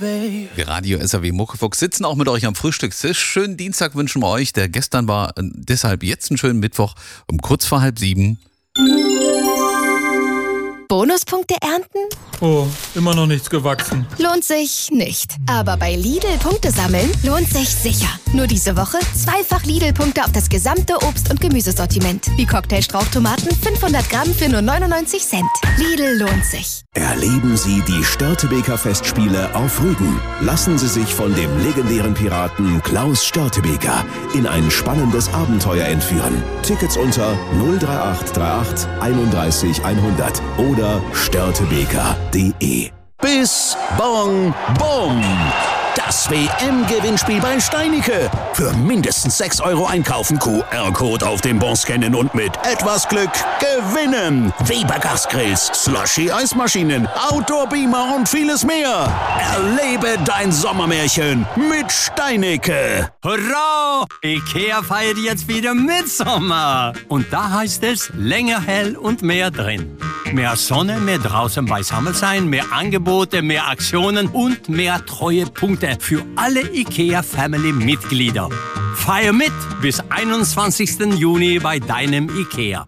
SAW. Die Radio SAW Muckefuchs sitzen auch mit euch am Frühstückstisch. Schönen Dienstag wünschen wir euch, der gestern war, deshalb jetzt einen schönen Mittwoch um kurz vor 6:30. Bonuspunkte ernten? Oh, immer noch nichts gewachsen. Lohnt sich nicht. Aber bei Lidl Punkte sammeln lohnt sich sicher. Nur diese Woche 2-fach Lidl-Punkte auf das gesamte Obst- und Gemüsesortiment. Wie Cocktailstrauchtomaten 500 Gramm für nur 99 Cent. Lidl lohnt sich. Erleben Sie die Störtebeker Festspiele auf Rügen. Lassen Sie sich von dem legendären Piraten Klaus Störtebeker in ein spannendes Abenteuer entführen. Tickets unter 03838 31 100 oder störtebeker.de. Bis Bong Bom! Das WM-Gewinnspiel bei Steinicke. Für mindestens 6 € einkaufen, QR-Code auf dem Bon scannen und mit etwas Glück gewinnen. Weber Gasgrills, Slushy-Eismaschinen, Outdoor-Beamer und vieles mehr. Erlebe dein Sommermärchen mit Steinicke. Hurra! Ikea feiert jetzt wieder Mitsommer. Und da heißt es länger hell und mehr drin. Mehr Sonne, mehr draußen beisammen sein, mehr Angebote, mehr Aktionen und mehr Treuepunkte für alle IKEA-Family-Mitglieder. Feier mit bis 21. Juni bei deinem IKEA.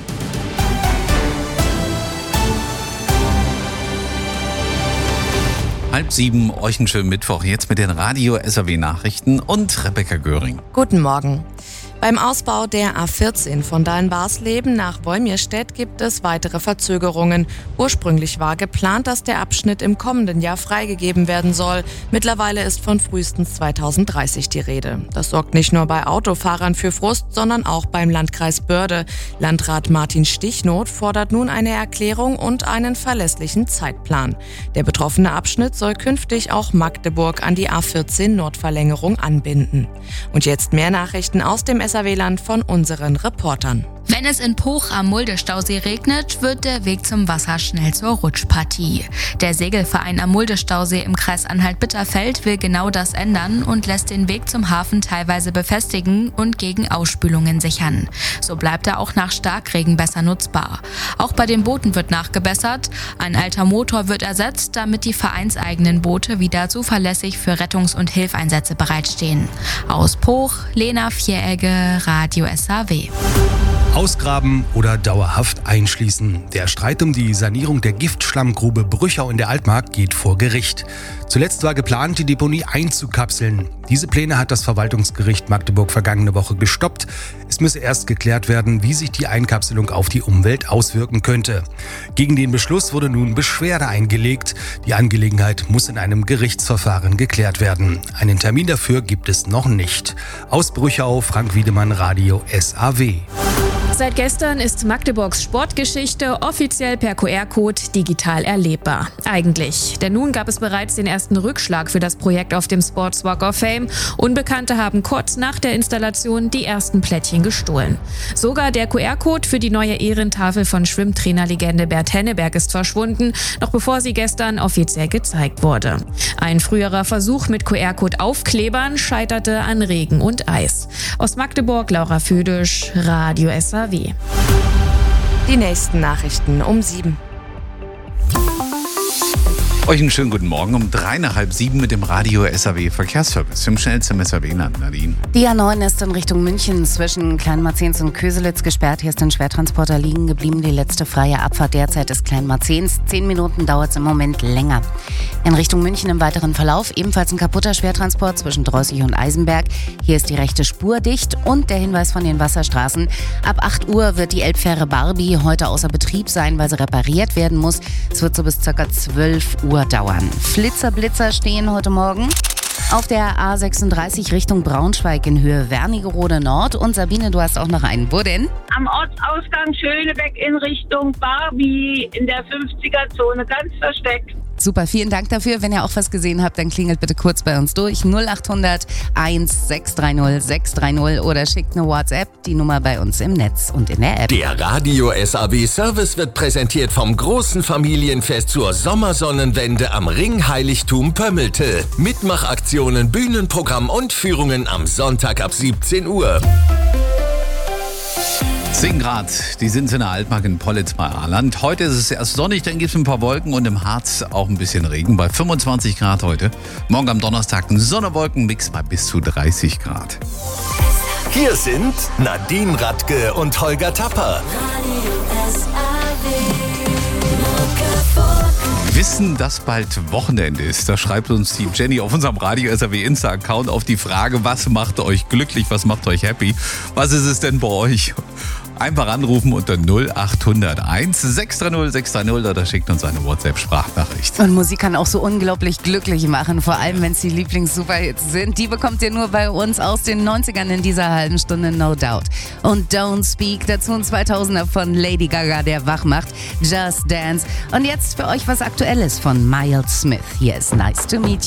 Halb 7, euch einen schönen Mittwoch. Jetzt mit den Radio SAW Nachrichten und Rebecca Göring. Guten Morgen. Beim Ausbau der A14 von Dahlen-Barsleben nach Wolmirstedt gibt es weitere Verzögerungen. Ursprünglich war geplant, dass der Abschnitt im kommenden Jahr freigegeben werden soll. Mittlerweile ist von frühestens 2030 die Rede. Das sorgt nicht nur bei Autofahrern für Frust, sondern auch beim Landkreis Börde. Landrat Martin Stichnoth fordert nun eine Erklärung und einen verlässlichen Zeitplan. Der betroffene Abschnitt soll künftig auch Magdeburg an die A14 Nordverlängerung anbinden. Und jetzt mehr Nachrichten aus dem SAW-Land von unseren Reportern. Wenn es in Poch am Mulde-Stausee regnet, wird der Weg zum Wasser schnell zur Rutschpartie. Der Segelverein am Mulde-Stausee im Kreis Anhalt-Bitterfeld will genau das ändern und lässt den Weg zum Hafen teilweise befestigen und gegen Ausspülungen sichern. So bleibt er auch nach Starkregen besser nutzbar. Auch bei den Booten wird nachgebessert. Ein alter Motor wird ersetzt, damit die vereinseigenen Boote wieder zuverlässig für Rettungs- und Hilfeinsätze bereitstehen. Aus Poch, Lena Vieregge, Radio SAW. Ausgraben oder dauerhaft einschließen. Der Streit um die Sanierung der Giftschlammgrube Brüchau in der Altmark geht vor Gericht. Zuletzt war geplant, die Deponie einzukapseln. Diese Pläne hat das Verwaltungsgericht Magdeburg vergangene Woche gestoppt. Es müsse erst geklärt werden, wie sich die Einkapselung auf die Umwelt auswirken könnte. Gegen den Beschluss wurde nun Beschwerde eingelegt. Die Angelegenheit muss in einem Gerichtsverfahren geklärt werden. Einen Termin dafür gibt es noch nicht. Aus Brüchau, Frank Wiedemann, Radio SAW. Seit gestern ist Magdeburgs Sportgeschichte offiziell per QR-Code digital erlebbar. Eigentlich, denn nun gab es bereits den ersten Rückschlag für das Projekt auf dem Sports Walk of Fame. Unbekannte haben kurz nach der Installation die ersten Plättchen gestohlen. Sogar der QR-Code für die neue Ehrentafel von Schwimmtrainerlegende Bert Henneberg ist verschwunden, noch bevor sie gestern offiziell gezeigt wurde. Ein früherer Versuch mit QR-Code-Aufklebern scheiterte an Regen und Eis. Aus Magdeburg, Laura Füdisch, Radio SAW. Die nächsten Nachrichten um 7. Euch einen schönen guten Morgen um 6:30 mit dem Radio SAW Verkehrsservice. Im schnellsten SAW-Land, Nadine. Die A9 ist in Richtung München zwischen Kleinmarzens und Köselitz gesperrt. Hier ist ein Schwertransporter liegen geblieben. Die letzte freie Abfahrt derzeit ist Kleinmarzens. 10 Minuten dauert es im Moment länger. In Richtung München im weiteren Verlauf ebenfalls ein kaputter Schwertransport zwischen Drossig und Eisenberg. Hier ist die rechte Spur dicht und der Hinweis von den Wasserstraßen. Ab 8 Uhr wird die Elbfähre Barbie heute außer Betrieb sein, weil sie repariert werden muss. Es wird so bis ca. 12 Uhr dauern. Blitzer stehen heute Morgen auf der A36 Richtung Braunschweig in Höhe Wernigerode Nord. Und Sabine, du hast auch noch einen. Wo denn? Am Ortsausgang Schönebeck in Richtung Barbie in der 50er-Zone, ganz versteckt. Super, vielen Dank dafür. Wenn ihr auch was gesehen habt, dann klingelt bitte kurz bei uns durch. 0800 1630 630 oder schickt eine WhatsApp, die Nummer bei uns im Netz und in der App. Der Radio SAW Service wird präsentiert vom großen Familienfest zur Sommersonnenwende am Ringheiligtum Pömmelte. Mitmachaktionen, Bühnenprogramm und Führungen am Sonntag ab 17 Uhr. 10 Grad, die sind in der Altmark in Pollitz bei Ahrland. Heute ist es erst sonnig, dann gibt es ein paar Wolken und im Harz auch ein bisschen Regen bei 25 Grad heute. Morgen am Donnerstag ein Sonne-Wolken-Mix bei bis zu 30 Grad. Hier sind Nadine Radke und Holger Tapper. Wissen, dass bald Wochenende ist. Da schreibt uns die Jenny auf unserem Radio SAW Insta-Account auf die Frage, was macht euch glücklich, was macht euch happy? Was ist es denn bei euch? Einfach anrufen unter 0801 630 630 oder schickt uns eine WhatsApp-Sprachnachricht. Und Musik kann auch so unglaublich glücklich machen, vor allem wenn es die Lieblings-Superhits sind. Die bekommt ihr nur bei uns aus den 90ern in dieser halben Stunde, no doubt. Und Don't Speak, dazu ein 2000er von Lady Gaga, der wach macht, Just Dance. Und jetzt für euch was Aktuelles von Miles Smith. Hier ist Nice to Meet You.